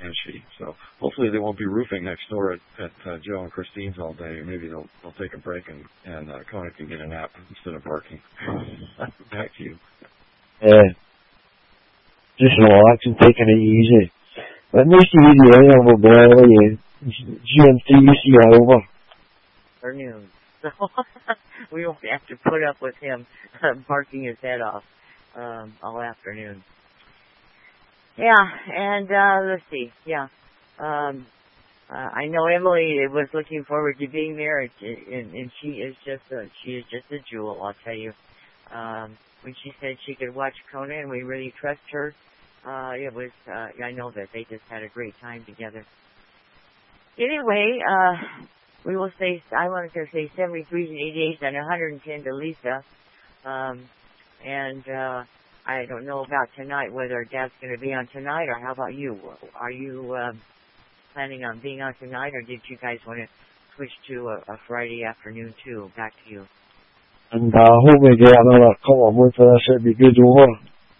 she. So hopefully they won't be roofing next door at Joe and Christine's all day. Maybe they'll take a break and Kona can get a nap instead of barking. Back to you. Just relaxing, taking it easy. But nice to hear the other one, boy. GM3, you see her over. Afternoon. So we won't have to put up with him barking his head off all afternoon. Yeah, and let's see. Yeah, I know Emily was looking forward to being there, and she is just a jewel. I'll tell you. When she said she could watch Kona, and we really trust her, it was. I know that they just had a great time together. Anyway, we will say, I wanted to say 73 and 88 and 110 to Lisa. And I don't know about tonight, whether Dad's going to be on tonight, or how about you? Are you planning on being on tonight, or did you guys want to switch to a Friday afternoon too? Back to you. And I hope we get another couple of months for this. It'd be good over.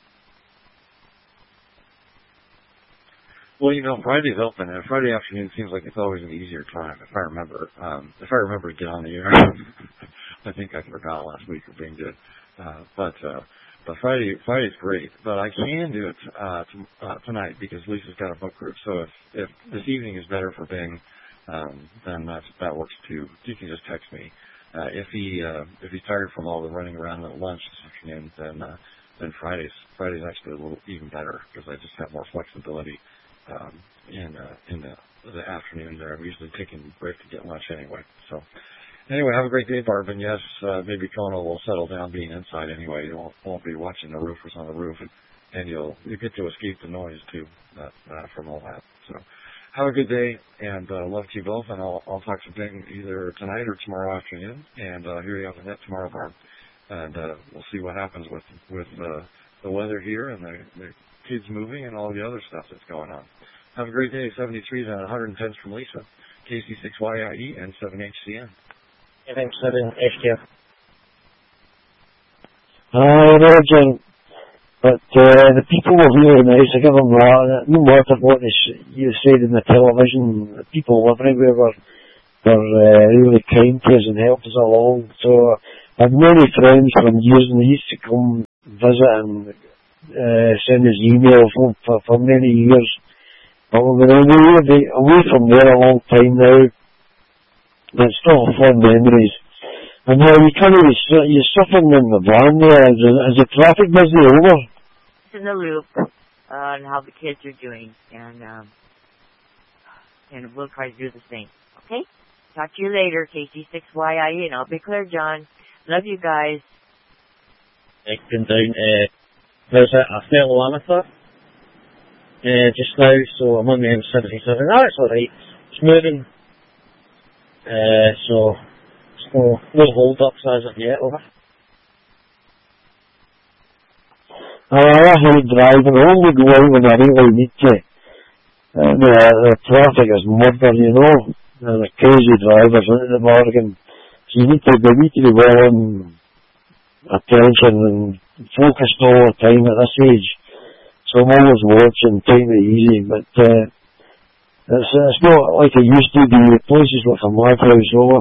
Well, Friday's open, and Friday afternoon seems like it's always an easier time, if I remember. If I remember to get on the air. I think I forgot last week of being good. But Friday's great. But I can do it tonight because Lisa's got a book group. So if this evening is better for Bing, then that works too. You can just text me. If he's tired from all the running around at lunch this afternoon, then Friday's actually a little even better because I just have more flexibility. In the afternoon there. I'm usually taking a break to get lunch anyway. So anyway, have a great day, Barb. And yes, maybe Kona will settle down being inside anyway. You won't be watching the roofers on the roof, and you get to escape the noise too from all that. So have a good day, and love to you both. And I'll talk to Ben either tonight or tomorrow afternoon. And hear you on the net tomorrow, Barb. And we'll see what happens with the weather here and the kids moving and all the other stuff that's going on. Have a great day. 73 and 110 from Lisa. KC6YIE and 7HCN. FM7HTF. Roger. But the people were really nice. I give them that. No matter what you said in the television, the people everywhere were really kind to us and helped us along. So I have many friends from years and they used to come visit and send us emails for many years. But we've been away from there a long time now. It's still fond memories. And now you're suffering in the van there. Is the traffic busy over? It's in the loop on how the kids are doing. And we'll try to do the same. Okay? Talk to you later, KC6YIE. And I'll be clear, John. Love you guys. I've been down there's a fellow amateur just now, so I'm on the M77. Oh, it's alright. It's moving. So no hold-ups as of yet, over. I hate driving. I only go out when I really need to. The traffic is murder, And the crazy drivers into the bargain. So you need to be well on attention and focused all the time at this age. So I'm always watching, taking it easy, but it's not like it used to be. Places like a madhouse over.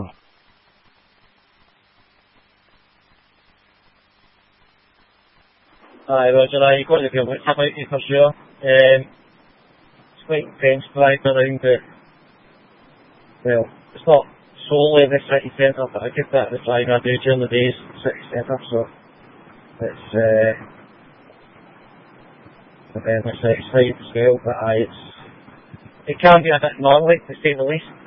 Aye, Roger, you've got to be able to tip out you for sure. It's quite intense driving around, but well, it's not solely the city centre, but I get that the driving I do during the days city centre, so it's a very satisfying as well, but it can be a bit gnarly to say the least.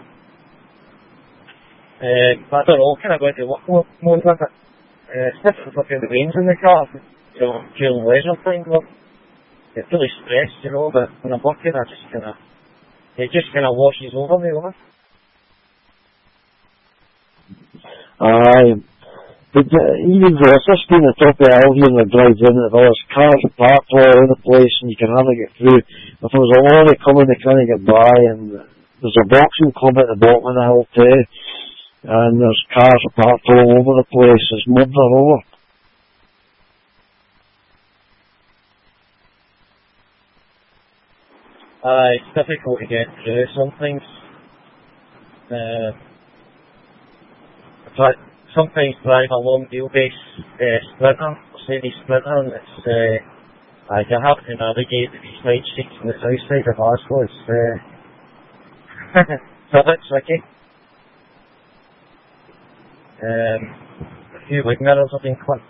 But I don't know, kind of going to work mode with it. It's difficult looking at the range in the car, during leisure time, it's really stressed, but when I'm working it just kind of washes over me, Aye. But even though it's just been the top of the hill here and the drive in, there's cars parked all over the place and you can hardly get through. If there's a lorry coming, they can't get by, and there's a boxing club at the bottom of the hill too, and there's cars parked all over the place. It's murder over. It's difficult to get through sometimes. But sometimes drive a long wheelbase Sprinter, Mercedes Sprinter, and it's you have to navigate the side streets on the south side of Glasgow. It's a bit tricky. A few wing mirrors have been clipped.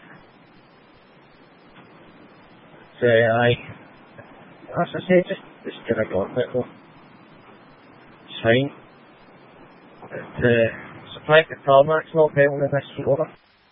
As I say, just kind of got it though. It's fine. Surprised the tarmac's not built in this quarter.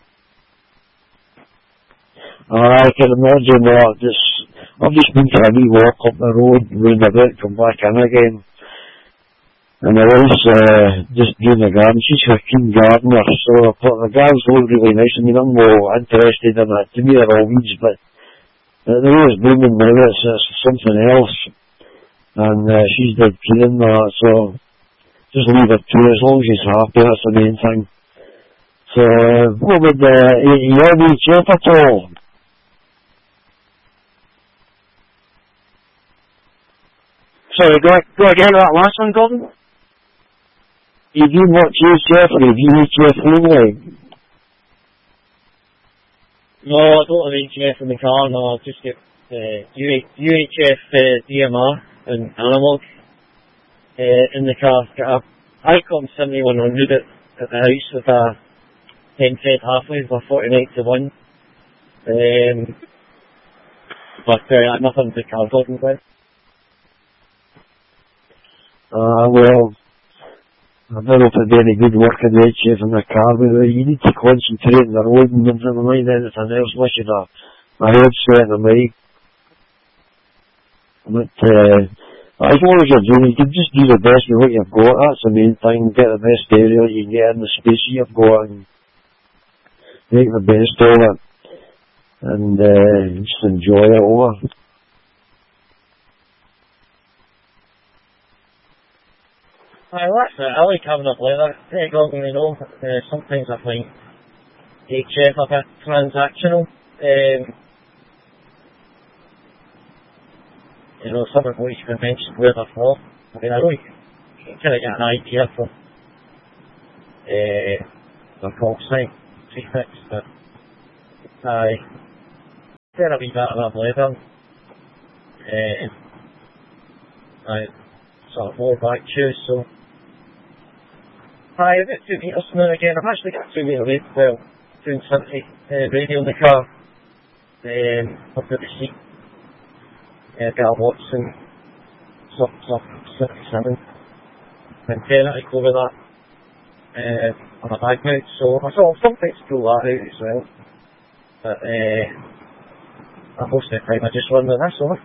I can imagine that. I've just been for a wee walk up the road, round about, come back in again. And my wife's just doing the garden. She's a keen gardener, so the gardens look really nice. I mean, I'm more interested in it. To me, they're all weeds, but the way it's blooming now, it's something else. And she's dead keen on that, so just leave it to her as long as she's happy. That's the main thing. So, what would you have any chef at all? Sorry, go again that last one, Gordon? If you want chef or if you need chef only? No, I don't have HF in the car, no, I'll just get UHF DMR and analog in the car. Got a ICOM 7100 at the house with a 10 fed halfway with a 49-1. But nothing to car talking about. Well, I don't know if it'd be any good working the HF in the car, but you need to concentrate on the road and never mind anything else unless you've a headset on the mic. But as long as you're doing, you can just do the best with what you've got. That's the main thing. Get the best area you can get in the space you've got and make the best of it. And just enjoy it over. That's it. I like having a blather. You know, sometimes I find HF a bit transactional. You know, some of what you can mention where they're from. I mean, I know you can kind of get an idea from the call sign prefix, but they're a wee bit of a blather. Sort of more back shoes, so I've got 2 meters now again. I've actually got 2 meter weight, well, 270 radio in the car. I've got the seat. Got a Watson sub 77 antenna to go with that on a bag mount, so I saw something to pull that out as well. But most of the time I just run with this over.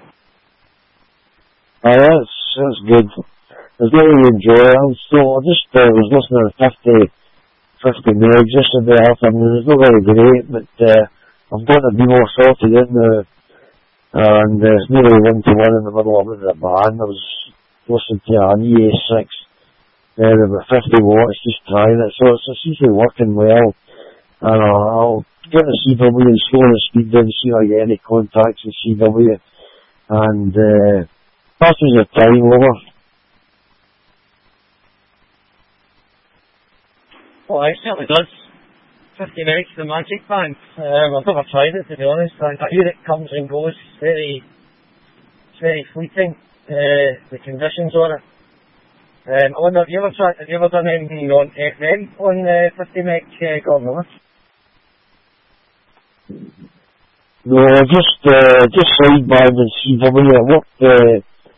That's good. As long as you enjoy it. I just was listening to 50 megs yesterday. I mean, it's not very great, but I'm going to be more sorted in the, and it's nearly 1-1 in the middle of the band. I was listening to an EA6, about 50 watts, just trying it, so it seems to be working well. And I'll get the CW and slow the speed down, see if I get any contacts with CW, and passes the time over. Well, it certainly does. 50 minutes, the magic band. I've never tried it, to be honest. I hear it comes and goes. It's very fleeting, the conditions on it. I wonder, have you ever done anything on FM on 50 meg, Gordon? No, just sideband and CW. I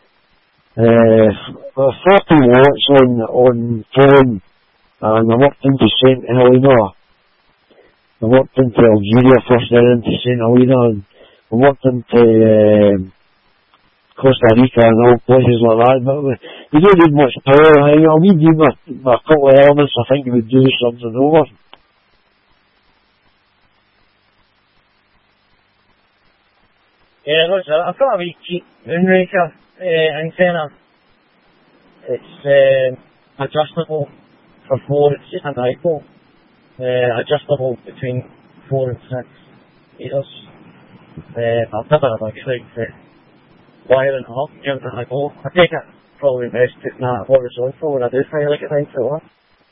worked 40 watts on phone, and I worked into St Helena. I worked into Algeria first, then into St Helena, and I worked into Costa Rica and all places like that. But we don't need much power. I'll need you my couple of elements. I think we would do something over. Yeah, look, I've got a wee cheap Moonraker antenna. It's adjustable for 4, it's just an dipole. Adjustable between 4 and 6 meters. I've never actually wire and off, give it a go. I take it probably best putting that horizontal when I do fire like it things like that.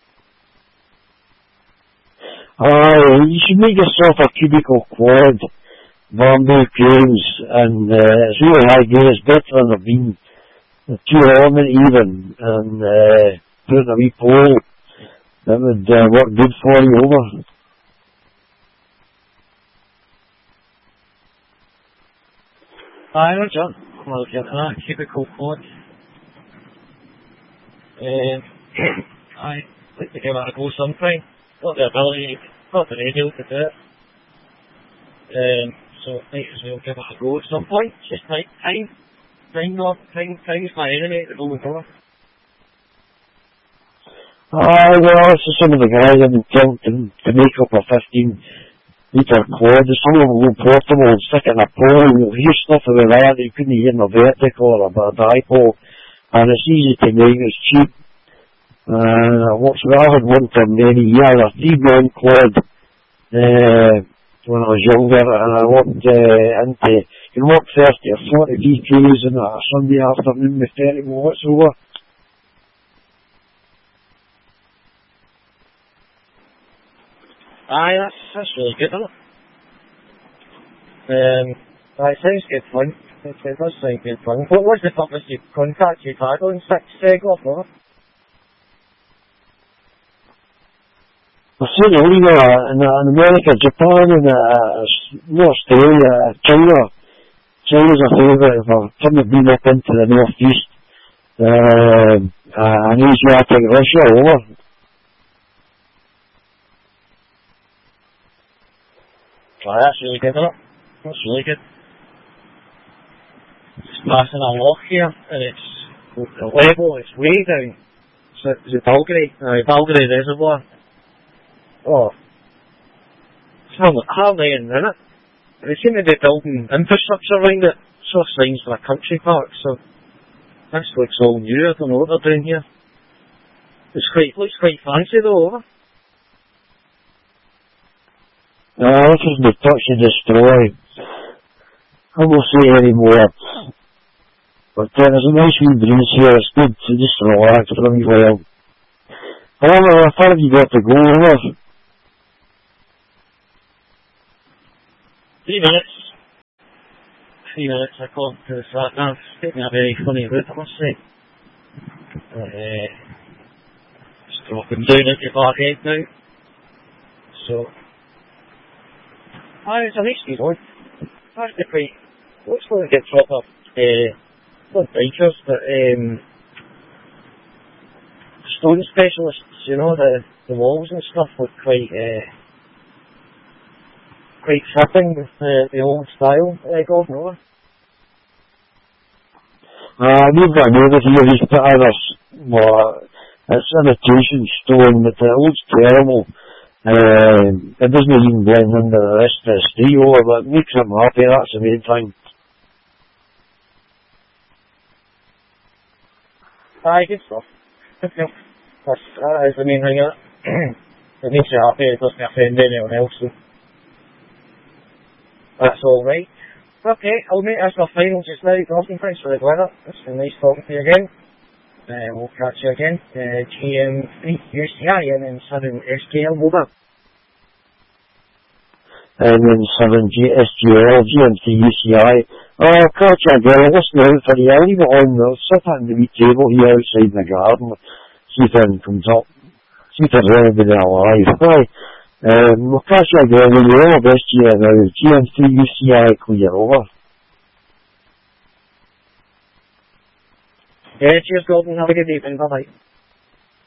You should make yourself a cubicle quad, bamboo frames, and it's really high grade. It's better than the beam, the 2-element even, and put in a wee pole. That would work good for you over. Aye, no, John. Well, get that cubicle quad. I'd like to give it a go sometime. Got the ability, got the radio to do it. So might as well give it a go at some point. Just like time. Time's my enemy at the moment. Well, this is some of the guys have been telling to make up a 15-metre quad. Some of them go portable and stick it in a pole, and you'll hear stuff about that you couldn't hear in a vertical or a dipole. And it's easy to make, it's cheap. I had one for many years, a 3-man quad, when I was younger, and I worked you can work 30 or 40 VKs in a Sunday afternoon with 30 watts over. Aye, that's really good, isn't it? It sounds good fun. It does sound good fun. What was the purpose of contact you've had on 6 off of it? I've seen it in America, Japan, and Australia, China. China's a favourite if I've kind of been up into the northeast, and Asiatic Russia over. Oh, that's really good, isn't it? That's really good. It's passing a lock here, and it's the level, it's way down. So it's the Balgary Reservoir. Oh. It's hardly in it. They seem to be building infrastructure around it. So signs for a country park, so this looks all new. I don't know what they're doing here. Looks quite fancy though, This isn't a touch and destroy. I won't say any more. But there's a nice wee breeze here. It's good to just relax for a wee while. However, how far have you got to go over? 3 minutes. 3 minutes, I call to the sat nav. It's taking a very funny route, I must say. Just dropping down into Barhead now. So, it's a nice wee road. Actually quite, looks like it gets proper, not bikers, but stone specialists, you know, the walls and stuff look quite fitting with the old style, Gordon over. We've got another here, he's put either, it's imitation stone, but it looks terrible. It doesn't even blend into the rest of the steel, but it makes him happy, that's the main thing. Aye, good stuff. That is the main thing, it makes you happy, it doesn't offend anyone else, so that's alright. Okay, I'll make this my final just now, Gordon, thanks for the weather. It's been nice talking to you again. We'll catch you again. GM3 UCI and then 7 SKL Mobile. And then 7 SGL, GM3 UCI. I'll catch you again. Listen out for you. I'll leave it on. I'll sit on the wee table here outside in the garden. See if anything comes up. See if there's anybody alive. Right. We'll catch you again. We'll all the best to you now. GM3 UCI, clear over. Yeah, cheers, Gordon. Have a good evening. Bye-bye.